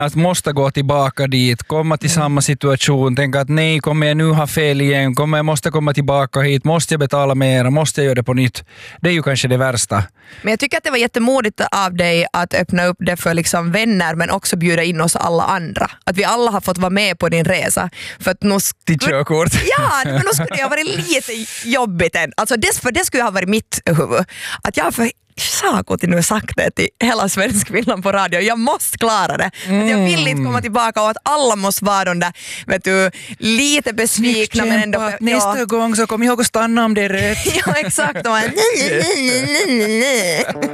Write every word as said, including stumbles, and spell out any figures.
att måste gå tillbaka dit, komma till mm. samma situation, tänka att nej, kommer jag nu ha fel igen, kommer jag måste komma tillbaka hit, måste jag betala mer, måste jag göra det på nytt. Det är ju kanske det värsta. Men jag tycker att det var jättemodigt av dig att öppna upp det för liksom vänner, men också bjuda in oss alla andra. Att vi alla har fått vara med på din resa. För att nu till körkort. Ja, men då skulle det ha varit lite jobbigt än. Alltså det, för det skulle ha varit mitt huvud. Att jag för Saako nu sagt det till hela Svenskvillan på radio. Jag måste klara det. Mm. Att jag vill inte komma tillbaka och att alla måste vara de där, vet du, lite besvikna. Men ändå, ja. Nästa gång så kom ihåg att stanna om det är rätt. Ja, exakt.